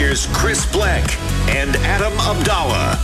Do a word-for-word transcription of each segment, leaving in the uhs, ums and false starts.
Here's Chris Black and Adam Abdallah.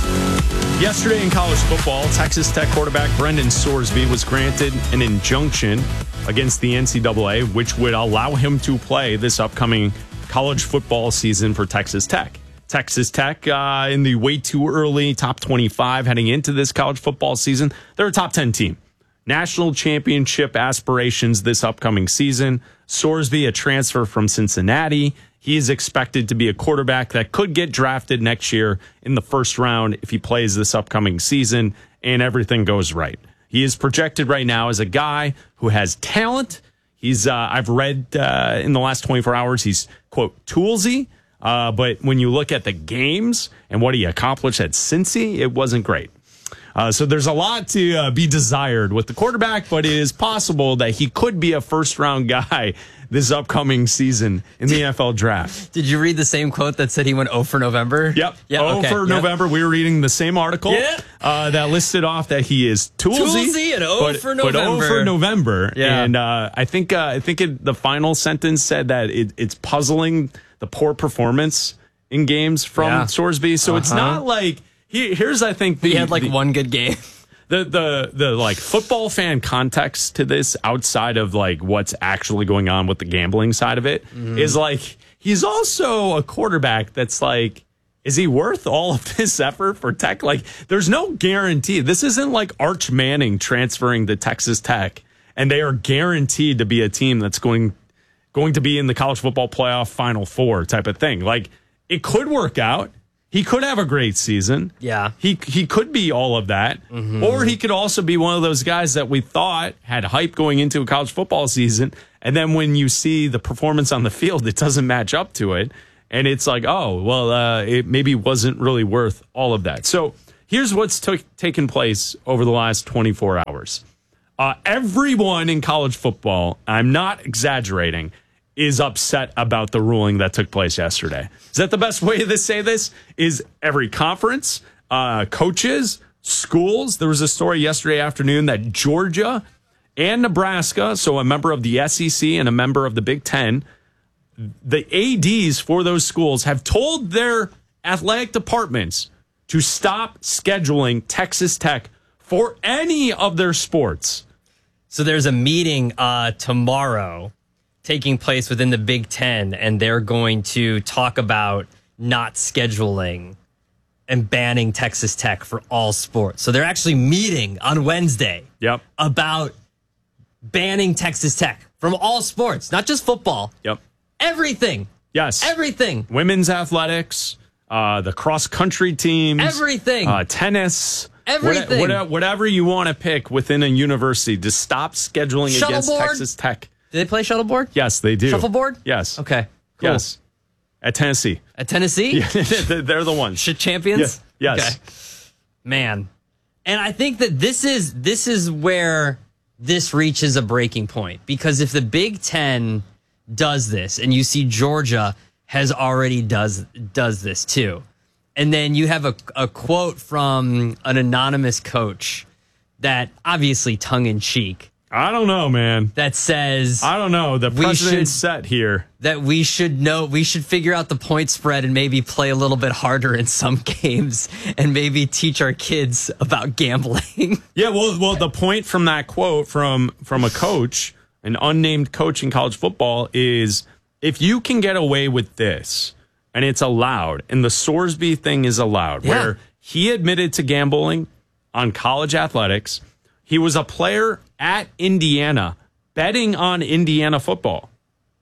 Yesterday in college football, Texas Tech quarterback Brendan Sorsby was granted an injunction against the N C double A, which would allow him to play this upcoming college football season for Texas Tech. Texas Tech uh, in the way too early top twenty-five heading into this college football season. They're a top ten team. National championship aspirations this upcoming season. Sorsby, a transfer from Cincinnati. He is expected to be a quarterback that could get drafted next year in the first round if he plays this upcoming season and everything goes right. He is projected right now as a guy who has talent. He's uh, I've read uh, in the last twenty-four hours, he's, quote, toolsy. Uh, but when you look at the games and what he accomplished at Cincy, it wasn't great. Uh, so there's a lot to uh, be desired with the quarterback, but it is possible that he could be a first-round guy this upcoming season in the N F L draft. Did you read the same quote that said he went oh for November? Yep. Yeah, oh okay. for Yep. November. We were reading the same article Yeah. uh, that listed off that he is toolsy. Toolsy and oh but, for but November. oh for November. Yeah. And uh, I think uh, I think it, the final sentence said that it, it's puzzling the poor performance in games from Yeah. Sorsby. So Uh-huh. it's not like he, here's I think the, He had like the, one good game. The the the like football fan context to this outside of like what's actually going on with the gambling side of it Mm-hmm. is like he's also a quarterback that's like, is he worth all of this effort for Tech? Like, there's no guarantee. This isn't like Arch Manning transferring to Texas Tech and they are guaranteed to be a team that's going going to be in the college football playoff Final Four type of thing. Like, it could work out. He could have a great season. Yeah. He he could be all of that. Mm-hmm. Or he could also be one of those guys that we thought had hype going into a college football season. And then when you see the performance on the field, it doesn't match up to it. And it's like, oh, well, uh, it maybe wasn't really worth all of that. So here's what's t- taken place over the last twenty-four hours. Uh, everyone in college football, I'm not exaggerating, is upset about the ruling that took place yesterday. Is that the best way to say this? Is every conference, uh, coaches, schools. There was a story yesterday afternoon that Georgia and Nebraska, so a member of the S E C and a member of the Big Ten, the A Ds for those schools have told their athletic departments to stop scheduling Texas Tech for any of their sports. So there's a meeting uh, tomorrow taking place within the Big Ten, and they're going to talk about not scheduling and banning Texas Tech for all sports. So they're actually meeting on Wednesday Yep. about banning Texas Tech from all sports, not just football. Yep. Everything. Yes. Everything. Women's athletics, uh, the cross-country teams. Everything. Uh, tennis. Everything. What, what, whatever you want to pick within a university to stop scheduling against Shuffleboard? Texas Tech. Do they play shuffleboard? Yes, they do. Shuffleboard? Yes. Okay. Cool. Yes. At Tennessee. At Tennessee? They're the ones. Shit champions? Yeah. Yes. Okay. Man. And I think that this is this is where this reaches a breaking point. Because if the Big Ten does this, and you see Georgia has already does does this too, and then you have a, a quote from an anonymous coach that obviously tongue-in-cheek, I don't know, man. that says I don't know. The We precedent's should- set here. that we should know, we should figure out the point spread and maybe play a little bit harder in some games and maybe teach our kids about gambling. Yeah, well, well, the point from that quote from from a coach, an unnamed coach in college football, is if you can get away with this and it's allowed, and the Sorsby thing is allowed, Yeah. where he admitted to gambling on college athletics. He was a player at Indiana betting on Indiana football.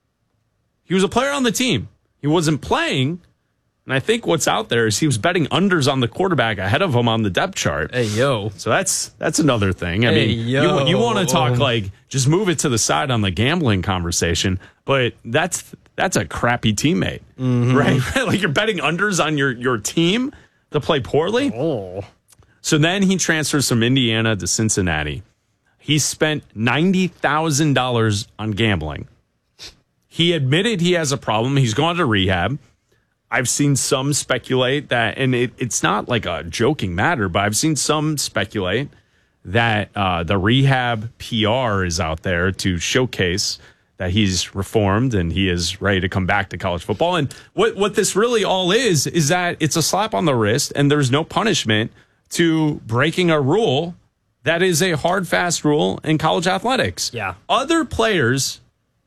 He was a player on the team. He wasn't playing. And I think what's out there is he was betting unders on the quarterback ahead of him on the depth chart. Hey, yo. So that's that's another thing. I Hey, mean, yo. you, you want to talk like just move it to the side on the gambling conversation, but that's that's a crappy teammate, Mm-hmm. right? Like you're betting unders on your your team to play poorly. Oh. So then he transfers from Indiana to Cincinnati. He spent ninety thousand dollars on gambling. He admitted he has a problem. He's gone to rehab. I've seen some speculate that, and it, it's not like a joking matter, but I've seen some speculate that uh, the rehab P R is out there to showcase that he's reformed and he is ready to come back to college football. And what, what this really all is, is that it's a slap on the wrist and there's no punishment to breaking a rule that is a hard, fast rule in college athletics. Yeah. Other players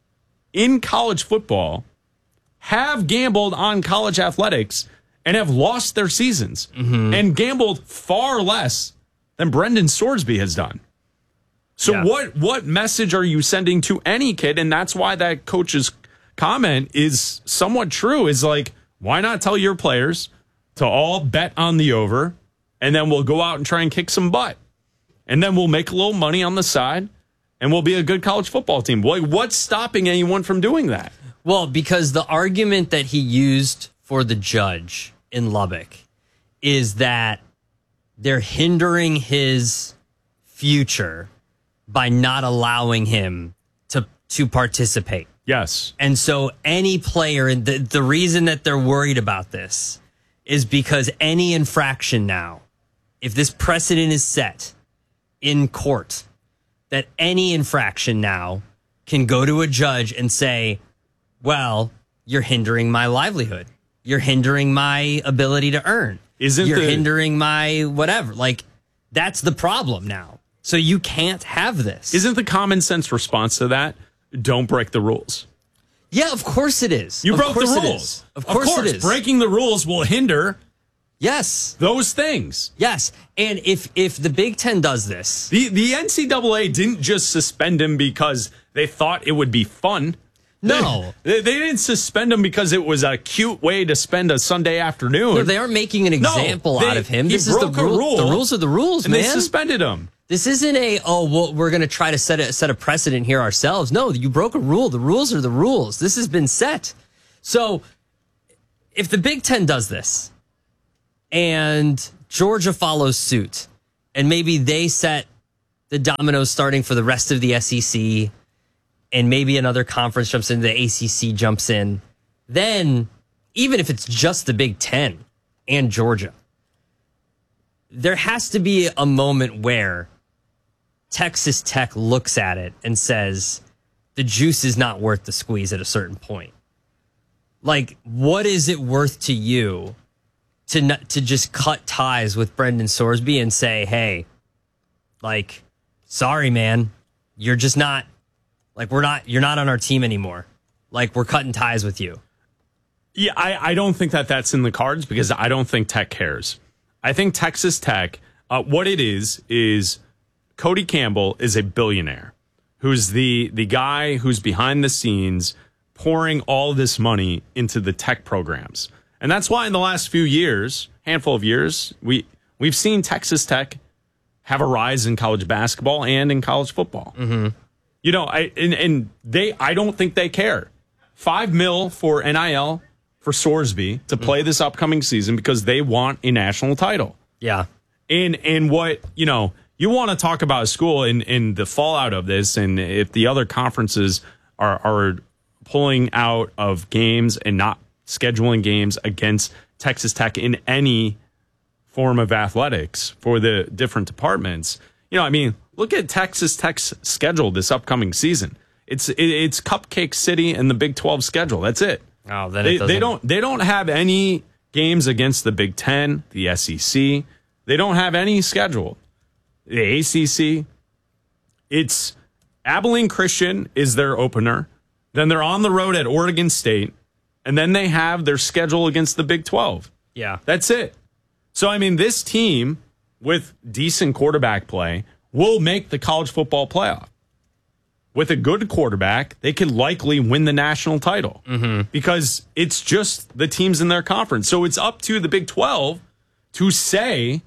in college football have gambled on college athletics and have lost their seasons mm-hmm. and gambled far less than Brendan Sorsby has done. So yeah. what what message are you sending to any kid? And that's why that coach's comment is somewhat true, is like, why not tell your players to all bet on the over, and then we'll go out and try and kick some butt. And then we'll make a little money on the side, and we'll be a good college football team. Like, what's stopping anyone from doing that? Well, because the argument that he used for the judge in Lubbock is that they're hindering his future by not allowing him to to participate. Yes. And so any player, and the, the reason that they're worried about this is because any infraction now, if this precedent is set in court, that any infraction now can go to a judge and say, well, you're hindering my livelihood. You're hindering my ability to earn. Isn't You're the- hindering my whatever. Like, that's the problem now. So you can't have this. Isn't the common sense response to that, don't break the rules? Yeah, of course it is. You Of broke the course it rules. is. Of course it is. Breaking the rules will hinder Yes. those things. Yes. And if if the Big Ten does this, The the N C double A didn't just suspend him because they thought it would be fun. no. They, they didn't suspend him because it was a cute way to spend a Sunday afternoon. No, they aren't making an example they- out of him. he This is the broke a rule. rule, The rules are the rules, and man. they suspended him. This isn't a, oh, well, we're going to try to set a, set a precedent here ourselves. No, you broke a rule. The rules are the rules. This has been set. So if the Big Ten does this and Georgia follows suit, and maybe they set the dominoes starting for the rest of the S E C, and maybe another conference jumps in, the A C C jumps in, then even if it's just the Big Ten and Georgia, there has to be a moment where Texas Tech looks at it and says, the juice is not worth the squeeze at a certain point. Like, what is it worth to you to not, to just cut ties with Brendan Sorsby and say, hey, like, sorry, man, you're just not, like, we're not, you're not on our team anymore. Like, we're cutting ties with you. Yeah, I, I don't think that that's in the cards because I don't think Tech cares. I think Texas Tech, uh, what it is, is Cody Campbell is a billionaire who's the the guy who's behind the scenes pouring all this money into the tech programs. And that's why in the last few years, handful of years, we, we've seen Texas Tech have a rise in college basketball and in college football. Mm-hmm. You know, I and, and they I don't think they care. Five mil for N I L for Sorsby to play this upcoming season because they want a national title. Yeah. And and what, you know, you want to talk about a school and, and the fallout of this, and if the other conferences are, are pulling out of games and not scheduling games against Texas Tech in any form of athletics for the different departments. You know, I mean, look at Texas Tech's schedule this upcoming season. It's it, it's Cupcake City and the Big twelve schedule. That's it. Oh, then They, it doesn't. they don't they don't have any games against the Big Ten, the S E C. They don't have any scheduled. The A C C. It's Abilene Christian is their opener. Then they're on the road at Oregon State, and then they have their schedule against the Big twelve. Yeah. That's it. So I mean, this team with decent quarterback play will make the college football playoff. With a good quarterback, they could likely win the national title mm-hmm. because it's just the teams in their conference. So it's up to the Big twelve to say,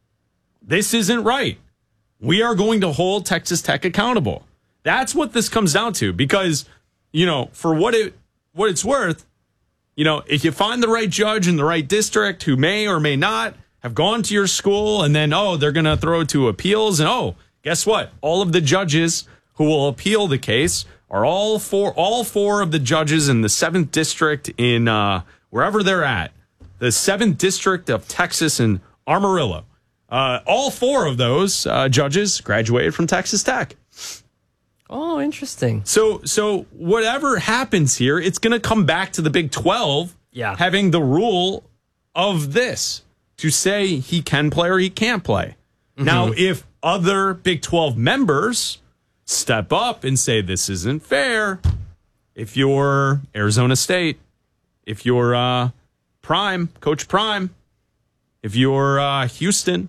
this isn't right. We are going to hold Texas Tech accountable. That's what this comes down to because, you know, for what it what it's worth, you know, if you find the right judge in the right district who may or may not have gone to your school and then, oh, they're going to throw it to appeals. And, oh, guess what? All of the judges who will appeal the case are all four, all four of the judges in the seventh district in uh, wherever they're at, the seventh district of Texas in Amarillo. Uh, all four of those uh, judges graduated from Texas Tech. Oh, interesting. So, so whatever happens here, it's going to come back to the Big twelve Yeah. having the rule of this to say he can play or he can't play. Mm-hmm. Now, if other Big twelve members step up and say this isn't fair, if you're Arizona State, if you're uh, Prime, Coach Prime, if you're uh, Houston,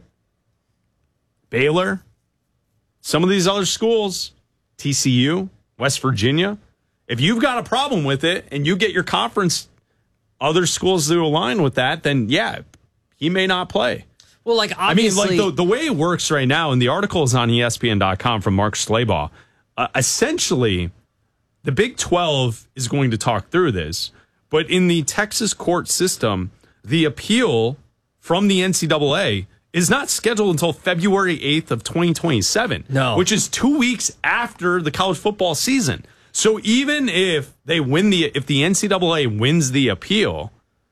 Baylor, some of these other schools, T C U, West Virginia, if you've got a problem with it and you get your conference, other schools to align with that, then yeah, he may not play. Well, like obviously, I mean, like the, the way it works right now, and the article is on E S P N dot com from Mark Schlabach, uh, essentially, the Big twelve is going to talk through this, but in the Texas court system, the appeal from the N C double A is not scheduled until February eighth of twenty twenty-seven, no. which is two weeks after the college football season. So even if they win the, if the N C double A wins the appeal,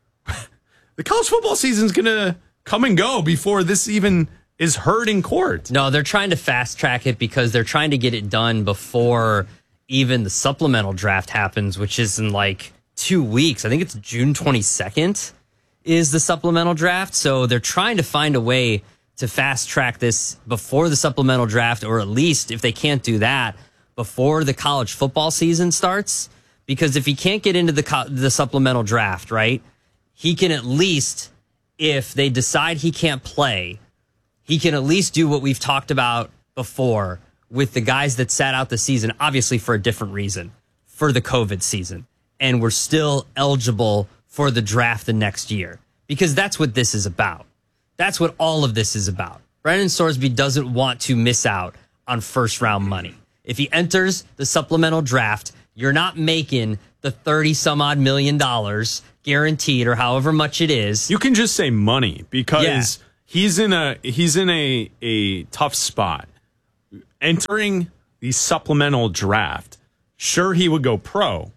the college football season is going to come and go before this even is heard in court. No, they're trying to fast track it because they're trying to get it done before even the supplemental draft happens, which is in like two weeks. I think it's June twenty-second is the supplemental draft. So they're trying to find a way to fast track this before the supplemental draft, or at least if they can't do that, before the college football season starts. Because if he can't get into the co- the supplemental draft, right, he can at least, if they decide he can't play, he can at least do what we've talked about before with the guys that sat out the season, obviously for a different reason, for the COVID season. And we're still eligible for the draft the next year, because that's what this is about. That's what all of this is about. Brendan Sorsby doesn't want to miss out on first round money. If he enters the supplemental draft, you're not making the thirty some odd million dollars guaranteed, or however much it is. You can just say money, because Yeah. he's in a he's in a a tough spot. Entering the supplemental draft, sure, he would go pro,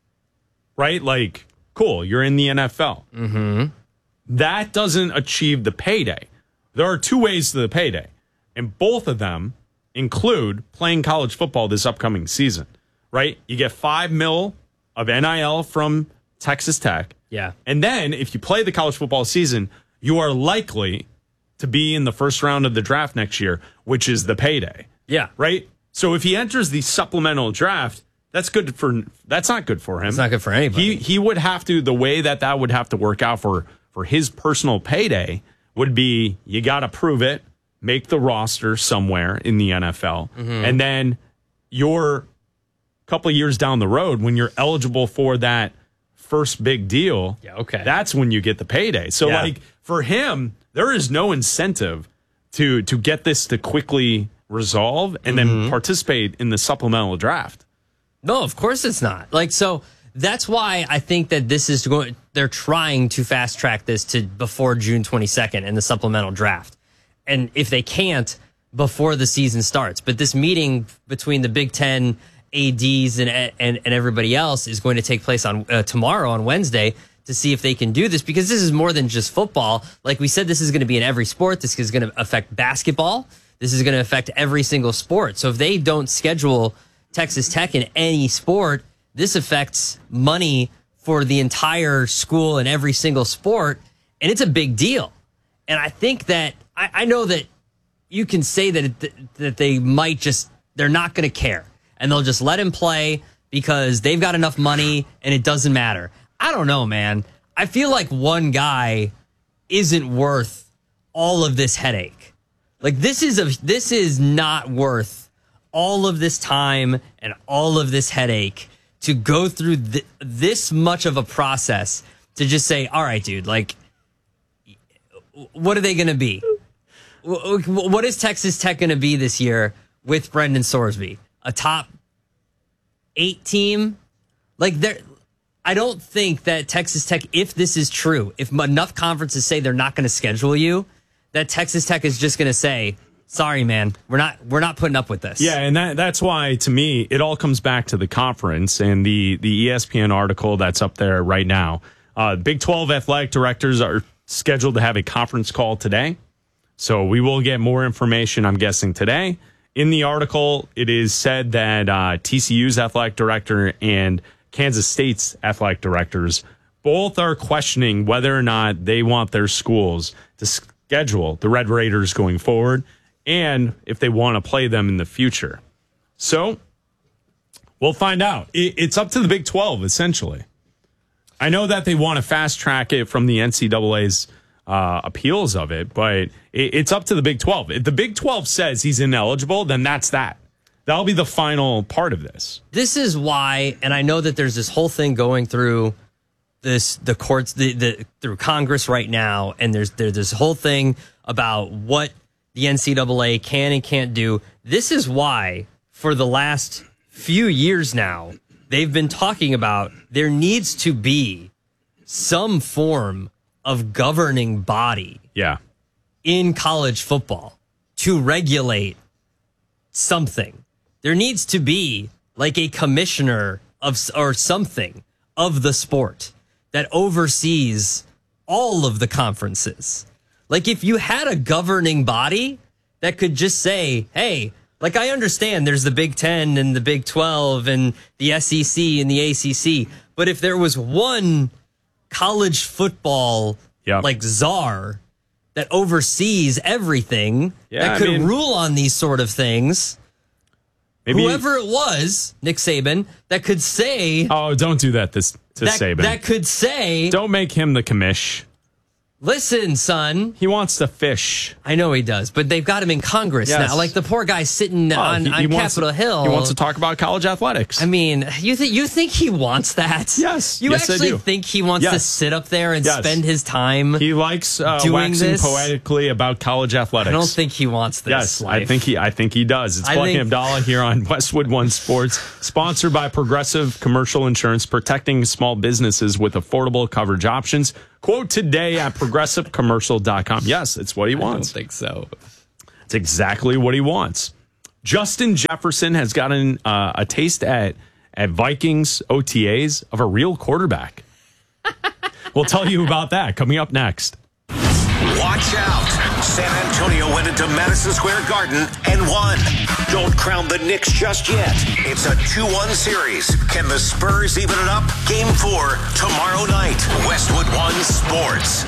right? Like, cool, you're in the N F L. Mm-hmm. That doesn't achieve the payday. There are two ways to the payday, and both of them include playing college football this upcoming season, right? You get five mil of N I L from Texas Tech. Yeah. And then if you play the college football season, you are likely to be in the first round of the draft next year, which is the payday. Yeah. Right? So if he enters the supplemental draft, that's good for that's not good for him. It's not good for anybody. He he would have to, the way that that would have to work out for for his personal payday would be, you got to prove it, make the roster somewhere in the N F L. Mm-hmm. And then you're a couple of years down the road, when you're eligible for that first big deal, Yeah, okay. that's when you get the payday. So Yeah. like for him, there is no incentive to to get this to quickly resolve and Mm-hmm. then participate in the supplemental draft. No, of course it's not. Like, so that's why I think that this is going, they're trying to fast track this to before June twenty-second in the supplemental draft. And if they can't, before the season starts. But this meeting between the Big Ten A Ds and and, and everybody else is going to take place on uh, tomorrow on Wednesday to see if they can do this, because this is more than just football. Like we said, this is going to be in every sport. This is going to affect basketball. This is going to affect every single sport. So if they don't schedule Texas Tech in any sport, this affects money for the entire school in every single sport. And it's a big deal. And I think that, I, I know that you can say that, it, that they might just, they're not going to care. And they'll just let him play because they've got enough money and it doesn't matter. I don't know, man. I feel like one guy isn't worth all of this headache. Like, this is a this is not worth all of this time and all of this headache to go through th- this much of a process to just say, all right, dude, like, what are they going to be? What is Texas Tech going to be this year with Brendan Sorsby? A top eight team? Like, there, I don't think that Texas Tech, if this is true, if enough conferences say they're not going to schedule you, that Texas Tech is just going to say, sorry, man, we're not we're not putting up with this. Yeah, and that that's why, to me, it all comes back to the conference and the, the E S P N article that's up there right now. Uh, Big twelve athletic directors are scheduled to have a conference call today. So we will get more information, I'm guessing, today. in the article, it is said that uh, T C U's athletic director and Kansas State's athletic directors both are questioning whether or not they want their schools to schedule the Red Raiders going forward and if they want to play them in the future. So we'll find out. It's up to the Big twelve, essentially. I know that they want to fast track it from the N C double A's uh, appeals of it, but it's up to the Big twelve. If the Big twelve says he's ineligible, then that's that. That'll be the final part of this. This is why, and I know that there's this whole thing going through this the courts the, the through Congress right now, and there's there's this whole thing about what the N C double A can and can't do. This is why, for the last few years now, they've been talking about there needs to be some form of governing body yeah. in college football to regulate something. There needs to be like a commissioner of or something of the sport that oversees all of the conferences. Like if you had a governing body that could just say, hey, like I understand there's the Big Ten and the Big twelve and the S E C and the A C C, but if there was one college football yep. like czar that oversees everything, yeah, that could I mean, rule on these sort of things, maybe, whoever it was, Nick Saban, that could say... Oh, don't do that this, to that, Saban. That could say... Don't make him the commish. Listen, son. He wants to fish. I know he does, but they've got him in Congress yes. now. Like the poor guy sitting oh, on, he, he on Capitol to, Hill. He wants to talk about college athletics. I mean, you, th- you think he wants that? Yes. You yes, actually think he wants yes. to sit up there and yes. spend his time He likes uh, doing waxing this? poetically about college athletics. I don't think he wants this. Yes, life. I think he I think he does. It's Bucky think... Abdallah here on Westwood One Sports, sponsored by Progressive Commercial Insurance, protecting small businesses with affordable coverage options. Quote today at progressive commercial dot com. Yes, it's what he wants. I don't think so. It's exactly what he wants. Justin Jefferson has gotten uh, a taste at, at Vikings O T As of a real quarterback. We'll tell you about that coming up next. Watch out. San Antonio went into Madison Square Garden and won. Don't crown the Knicks just yet. It's a two one series. Can the Spurs even it up? Game four tomorrow night. Westwood One Sports.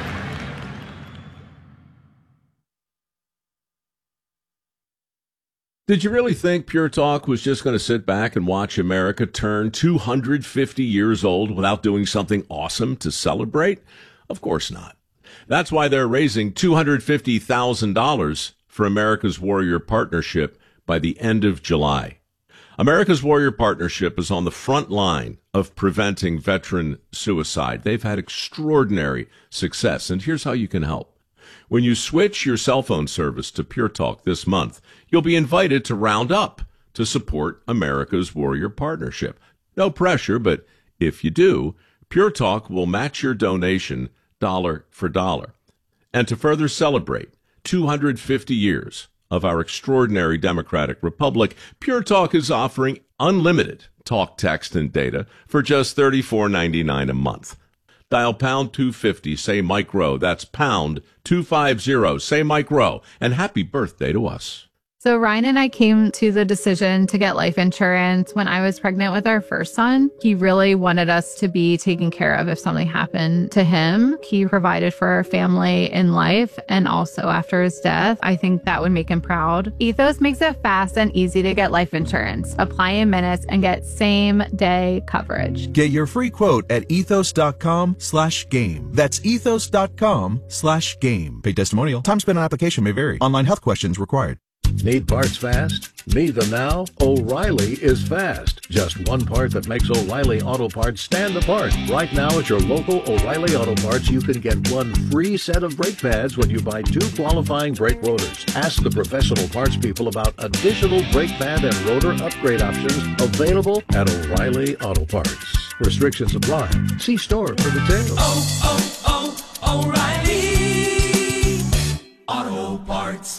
Did you really think Pure Talk was just going to sit back and watch America turn two hundred fifty years old without doing something awesome to celebrate? Of course not. That's why they're raising two hundred fifty thousand dollars for America's Warrior Partnership by the end of July. America's Warrior Partnership is on the front line of preventing veteran suicide. They've had extraordinary success, and here's how you can help. When you switch your cell phone service to Pure Talk this month, you'll be invited to round up to support America's Warrior Partnership. No pressure, but if you do, Pure Talk will match your donation dollar for dollar. And to further celebrate two hundred fifty years of our extraordinary democratic republic, Pure Talk is offering unlimited talk, text, and data for just thirty-four ninety-nine a month. Dial pound two fifty, say Mike Rowe. That's pound two fifty, say Mike Rowe. And happy birthday to us. So Ryan and I came to the decision to get life insurance when I was pregnant with our first son. He really wanted us to be taken care of if something happened to him. He provided for our family in life and also after his death. I think that would make him proud. Ethos makes it fast and easy to get life insurance. Apply in minutes and get same day coverage. Get your free quote at ethos.com slash game. That's ethos.com slash game. Paid testimonial. Time spent on application may vary. Online health questions required. Need parts fast? Need them now? O'Reilly is fast. Just one part that makes O'Reilly Auto Parts stand apart. Right now at your local O'Reilly Auto Parts, you can get one free set of brake pads when you buy two qualifying brake rotors. Ask the professional parts people about additional brake pad and rotor upgrade options available at O'Reilly Auto Parts. Restrictions apply. See store for details. Oh, oh, oh, O'Reilly Auto Parts.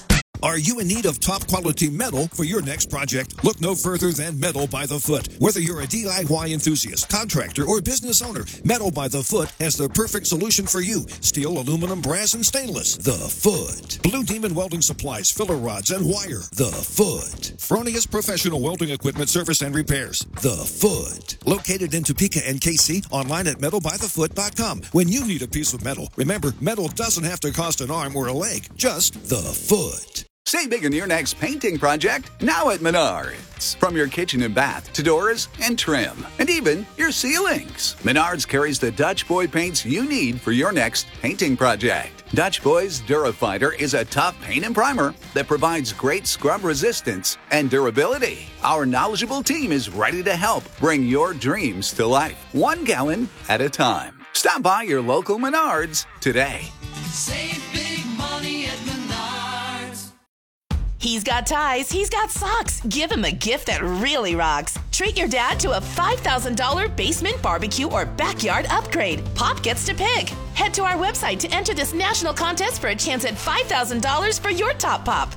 Are you in need of top quality metal for your next project? Look no further than Metal by the Foot. Whether you're a D I Y enthusiast, contractor, or business owner, Metal by the Foot has the perfect solution for you. Steel, aluminum, brass, and stainless. The Foot. Blue Demon Welding Supplies, filler rods, and wire. The Foot. Fronius Professional Welding Equipment Service and Repairs. The Foot. Located in Topeka and K C, online at metal by the foot dot com. When you need a piece of metal, remember, metal doesn't have to cost an arm or a leg, just the Foot. Save big on your next painting project now at Menards. From your kitchen and bath to doors and trim, and even your ceilings. Menards carries the Dutch Boy paints you need for your next painting project. Dutch Boy's DuraFighter is a tough paint and primer that provides great scrub resistance and durability. Our knowledgeable team is ready to help bring your dreams to life, one gallon at a time. Stop by your local Menards today. Save big money at Menards. He's got ties, he's got socks. Give him a gift that really rocks. Treat your dad to a five thousand dollars basement barbecue or backyard upgrade. Pop gets to pick. Head to our website to enter this national contest for a chance at five thousand dollars for your top pop.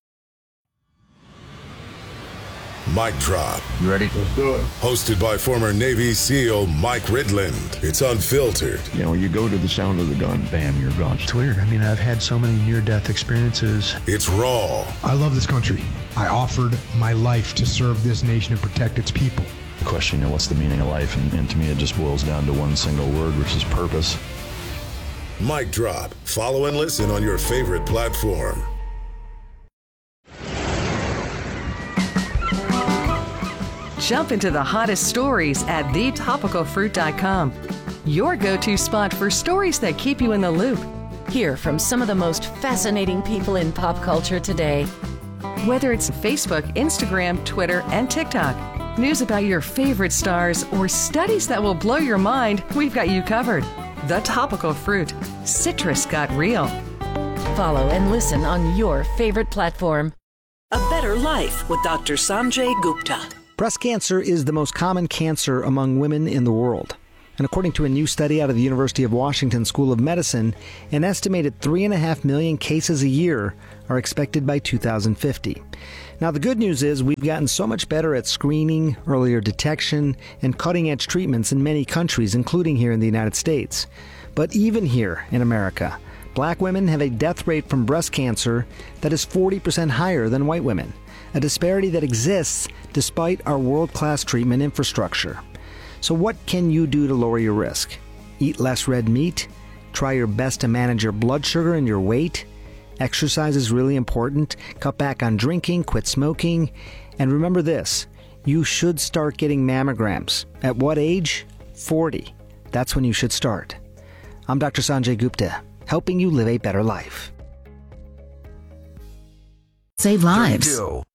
Mic Drop. You ready? Let's do it. Hosted by former Navy SEAL Mike Ridland. It's unfiltered. You know, you go to the sound of the gun, bam, you're gone. It's weird. I mean, I've had so many near-death experiences. It's raw. I love this country. I offered my life to serve this nation and protect its people. The question, you know, what's the meaning of life? And, and to me, it just boils down to one single word, which is purpose. Mic Drop. Follow and listen on your favorite platform. Jump into the hottest stories at the topical fruit dot com. Your go-to spot for stories that keep you in the loop. Hear from some of the most fascinating people in pop culture today. Whether it's Facebook, Instagram, Twitter, and TikTok, news about your favorite stars, or studies that will blow your mind, we've got you covered. The Topical Fruit. Citrus got real. Follow and listen on your favorite platform. A Better Life with Doctor Sanjay Gupta. Breast cancer is the most common cancer among women in the world. And according to a new study out of the University of Washington School of Medicine, an estimated three and a half million cases a year are expected by two thousand fifty. Now, the good news is we've gotten so much better at screening, earlier detection, and cutting-edge treatments in many countries, including here in the United States. But even here in America, black women have a death rate from breast cancer that is forty percent higher than white women, a disparity that exists despite our world-class treatment infrastructure. So what can you do to lower your risk? Eat less red meat? Try your best to manage your blood sugar and your weight? Exercise is really important. Cut back on drinking, quit smoking. And remember this, you should start getting mammograms. At what age? forty. That's when you should start. I'm Doctor Sanjay Gupta, helping you live a better life. Save lives.